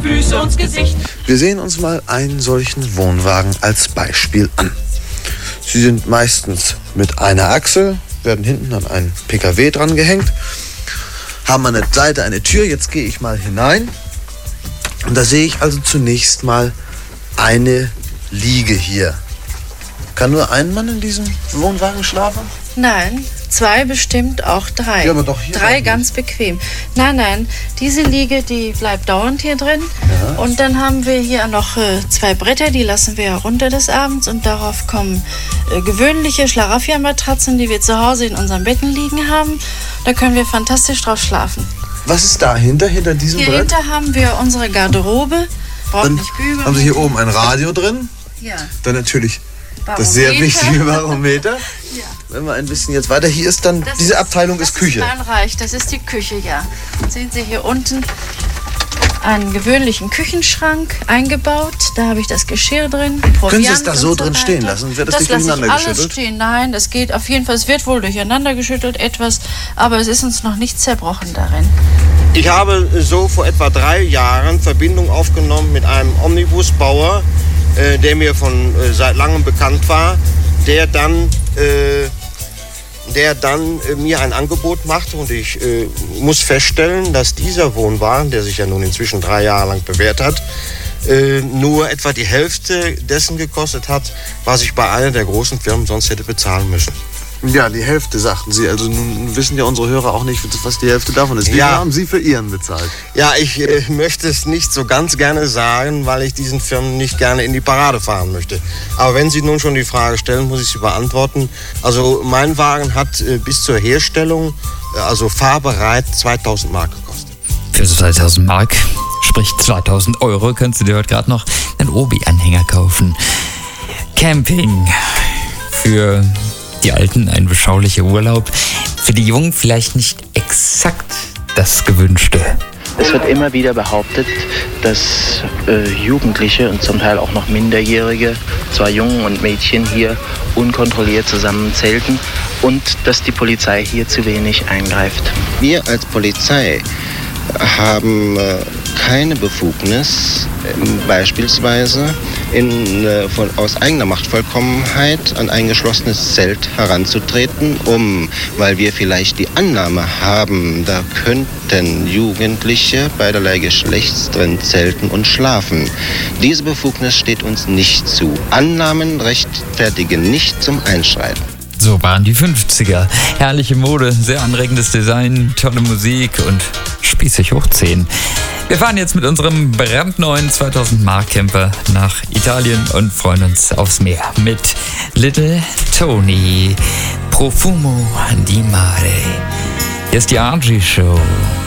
Füße und Gesicht. Wir sehen uns mal einen solchen Wohnwagen als Beispiel an. Sie sind meistens mit einer Achse, werden hinten an einen PKW dran gehängt, haben an der Seite eine Tür. Jetzt gehe ich mal hinein und da sehe ich also zunächst mal eine Liege hier. Kann nur ein Mann in diesem Wohnwagen schlafen? Nein, 2 bestimmt, auch 3. Ja, aber doch hier 3 auch ganz bequem. Nein, diese Liege, die bleibt dauernd hier drin. Ja. Und dann haben wir hier noch 2 Bretter, die lassen wir runter des Abends. Und darauf kommen gewöhnliche Schlaraffia-Matratzen, die wir zu Hause in unseren Betten liegen haben. Da können wir fantastisch drauf schlafen. Was ist dahinter, hinter diesem Hier Brett? hinter haben wir unsere Garderobe. Braucht Dann nicht bügeln. haben Sie hier oben ein Radio drin. Ja. Dann natürlich das sehr wichtige Barometer. Ja. Wenn wir ein bisschen jetzt weiter, hier ist dann, diese Abteilung ist Küche. Das ist mein Reich, das ist die Küche, ja. Sehen Sie hier unten einen gewöhnlichen Küchenschrank eingebaut. Da habe ich das Geschirr drin. Können Sie es da so und drin weiter. stehen lassen? Wird das nicht lasse ich durcheinander alles geschüttelt? stehen. Nein, das geht auf jeden Fall. Es wird wohl durcheinander geschüttelt etwas, aber es ist uns noch nicht zerbrochen darin. Ich habe so vor etwa 3 Jahren Verbindung aufgenommen mit einem Omnibusbauer, der mir seit langem bekannt war, der dann mir ein Angebot machte und ich muss feststellen, dass dieser Wohnwagen, der sich ja nun inzwischen 3 Jahre lang bewährt hat, nur etwa die Hälfte dessen gekostet hat, was ich bei einer der großen Firmen sonst hätte bezahlen müssen. Ja, die Hälfte, sagten Sie. Also nun wissen ja unsere Hörer auch nicht, was die Hälfte davon ist. Wie viel haben Sie für Ihren bezahlt? Ja, ich möchte es nicht so ganz gerne sagen, weil ich diesen Firmen nicht gerne in die Parade fahren möchte. Aber wenn Sie nun schon die Frage stellen, muss ich sie beantworten. Also mein Wagen hat bis zur Herstellung, also fahrbereit, 2.000 Mark gekostet. Für 2.000 Mark, sprich 2.000 Euro, kannst du dir heute gerade noch einen Obi-Anhänger kaufen. Camping. Für die Alten ein beschaulicher Urlaub. Für die Jungen vielleicht nicht exakt das Gewünschte. Es wird immer wieder behauptet, dass Jugendliche und zum Teil auch noch Minderjährige, zwar Jungen und Mädchen, hier unkontrolliert zusammen zelten und dass die Polizei hier zu wenig eingreift. Wir als Polizei haben keine Befugnis, beispielsweise aus eigener Machtvollkommenheit an ein geschlossenes Zelt heranzutreten, weil wir vielleicht die Annahme haben, da könnten Jugendliche beiderlei Geschlechts drin zelten und schlafen. Diese Befugnis steht uns nicht zu. Annahmen rechtfertigen nicht zum Einschreiten. So waren die 50er. Herrliche Mode, sehr anregendes Design, tolle Musik und spießig hoch 10. Wir fahren jetzt mit unserem brandneuen 2000 Mark Camper nach Italien und freuen uns aufs Meer mit Little Tony. Profumo di Mare. Hier ist die RG Show.